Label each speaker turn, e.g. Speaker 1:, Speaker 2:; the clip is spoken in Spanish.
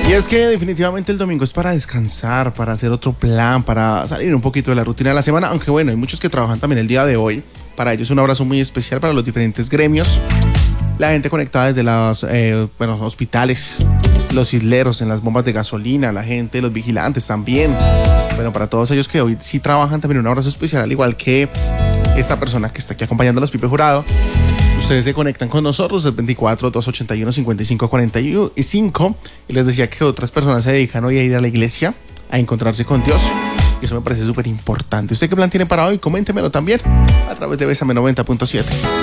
Speaker 1: Y es que definitivamente el domingo es para descansar, para hacer otro plan, para salir un poquito de la rutina de la semana, aunque bueno, hay muchos que trabajan también el día de hoy. Para ellos un abrazo muy especial para los diferentes gremios. La gente conectada desde los hospitales, los isleros, en las bombas de gasolina, la gente, los vigilantes también. Bueno, para todos ellos que hoy sí trabajan, también un abrazo especial, al igual que esta persona que está aquí acompañando a los Pipe Jurado. Ustedes se conectan con nosotros el 24-281-5545 y les decía que otras personas se dedican hoy a ir a la iglesia a encontrarse con Dios. Y eso me parece súper importante. ¿Usted qué plan tiene para hoy? Coméntemelo también a través de Bésame 90.7.